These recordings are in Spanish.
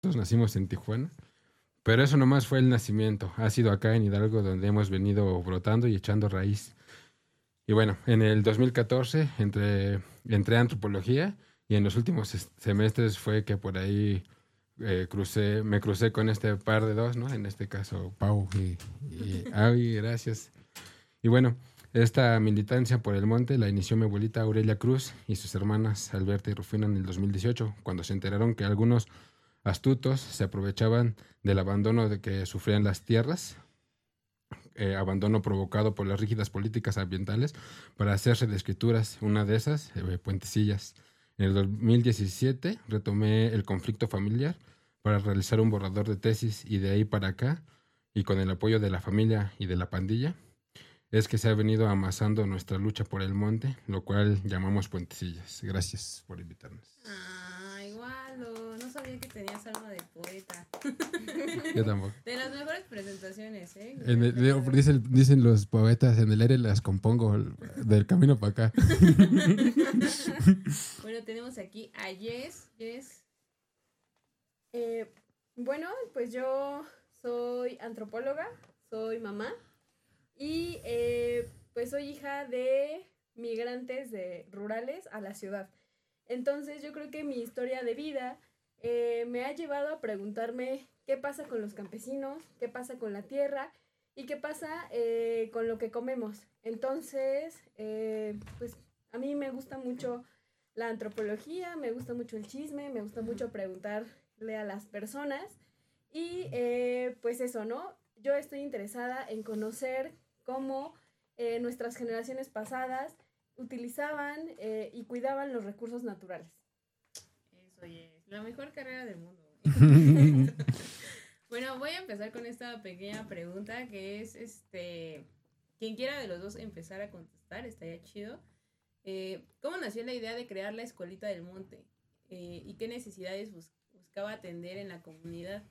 nosotros nacimos en Tijuana, pero eso nomás fue el nacimiento. Ha sido acá en Hidalgo donde hemos venido brotando y echando raíz. Y bueno, en el 2014 entré a antropología y en los últimos semestres fue que por ahí me crucé con este par de dos, ¿no? En este caso, Pau y Avi, gracias. Y bueno, esta militancia por el monte la inició mi abuelita Aurelia Cruz y sus hermanas Alberta y Rufina en el 2018, cuando se enteraron que algunos astutos se aprovechaban del abandono de que sufrían las tierras, abandono provocado por las rígidas políticas ambientales, para hacerse de escrituras, una de esas, Puentecillas. En el 2017 retomé el conflicto familiar para realizar un borrador de tesis y de ahí para acá, y con el apoyo de la familia y de la pandilla, es que se ha venido amasando nuestra lucha por el monte, lo cual llamamos Puentecillas. Gracias por invitarnos. Ah, igual, no sabía que tenías alma de poeta. Yo tampoco. De las mejores presentaciones, ¿eh? Dicen los poetas, en el aire las compongo del camino para acá. Bueno, tenemos aquí a Jess. Bueno, pues yo soy antropóloga, soy mamá y pues soy hija de migrantes rurales a la ciudad. Entonces yo creo que mi historia de vida me ha llevado a preguntarme qué pasa con los campesinos, qué pasa con la tierra y qué pasa con lo que comemos. Entonces, pues a mí me gusta mucho la antropología, me gusta mucho el chisme, me gusta mucho preguntarle a las personas y pues eso, ¿no? Yo estoy interesada en conocer cómo nuestras generaciones pasadas utilizaban y cuidaban los recursos naturales. Eso es la mejor carrera del mundo. Bueno, voy a empezar con esta pequeña pregunta que es, quien quiera de los dos empezar a contestar, estaría chido. ¿Cómo nació la idea de crear la Escuelita del Monte? ¿Y qué necesidades buscaba atender en la comunidad?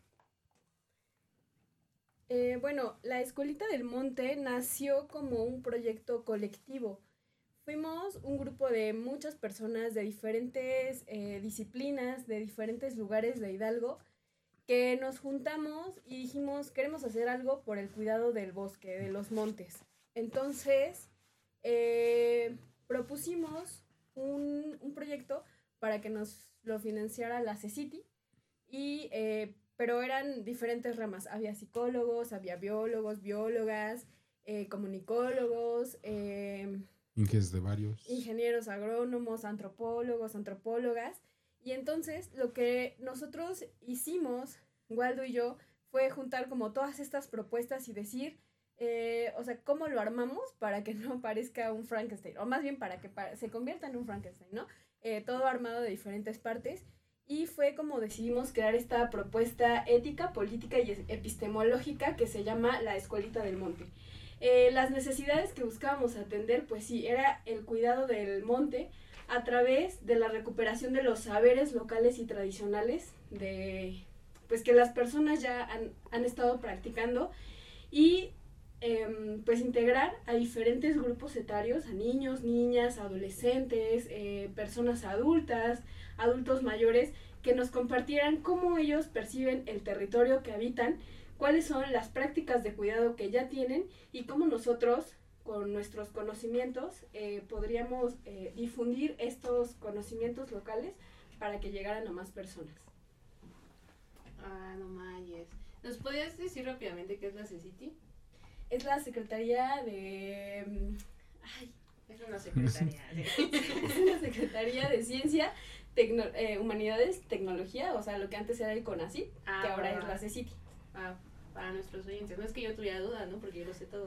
Bueno, la Escuelita del Monte nació como un proyecto colectivo. Fuimos un grupo de muchas personas de diferentes disciplinas, de diferentes lugares de Hidalgo, que nos juntamos y dijimos, queremos hacer algo por el cuidado del bosque, de los montes. Entonces, propusimos un proyecto para que nos lo financiara la CECITI, pero eran diferentes ramas. Había psicólogos, había biólogos, biólogas, comunicólogos, ingenieros agrónomos, antropólogos, antropólogas. Y entonces lo que nosotros hicimos, Waldo y yo, fue juntar como todas estas propuestas y decir, o sea, ¿cómo lo armamos para que no parezca un Frankenstein? O más bien para que se convierta en un Frankenstein, ¿no? Todo armado de diferentes partes. Y fue como decidimos crear esta propuesta ética, política y epistemológica que se llama la Escuelita del Monte. Las necesidades que buscábamos atender, pues sí, era el cuidado del monte a través de la recuperación de los saberes locales y tradicionales pues que las personas ya han estado practicando y pues integrar a diferentes grupos etarios, a niños, niñas, adolescentes, personas adultas, adultos mayores, que nos compartieran cómo ellos perciben el territorio que habitan, cuáles son las prácticas de cuidado que ya tienen y cómo nosotros, con nuestros conocimientos, podríamos difundir estos conocimientos locales para que llegaran a más personas. Ah, no manches. ¿Nos podías decir rápidamente qué es la CECITI? Es la Secretaría de... Es una secretaría. Es una Secretaría de Ciencia, Humanidades, Tecnología, o sea, lo que antes era el CONACYT, que ahora es la CECITI. Para nuestros oyentes, no es que yo tuviera dudas, ¿no? Porque yo lo sé todo.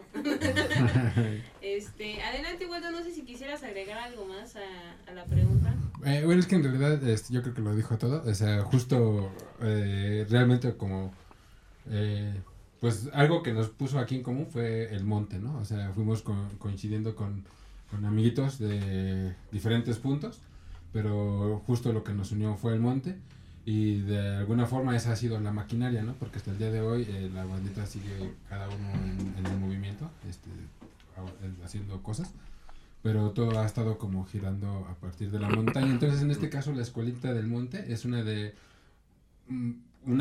Adelante, Waldo, no sé si quisieras agregar algo más a la pregunta. Bueno, es que en realidad yo creo que lo dijo todo, o sea, justo realmente como... pues algo que nos puso aquí en común fue el monte, ¿no? O sea, fuimos coincidiendo con amiguitos de diferentes puntos, pero justo lo que nos unió fue el monte y de alguna forma esa ha sido la maquinaria, ¿no? Porque hasta el día de hoy la bandita sigue cada uno en el movimiento, haciendo cosas, pero todo ha estado como girando a partir de la montaña. Entonces, en este caso, la Escuelita del Monte es una de